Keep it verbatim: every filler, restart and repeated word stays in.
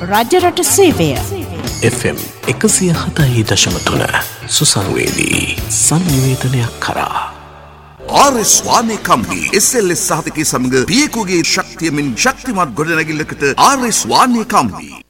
රජරට සේවය F M එකසිය හතයි දශම තුන සුසංවේදී සංනිවේදනයක් කරා R S වානේ company S L S සහතිකයේ සමග පියකුගේ ශක්තියමින් ශක්තිමත් ගොඩනැගිල්ලකට ආර් එස් වානේ කම්පනි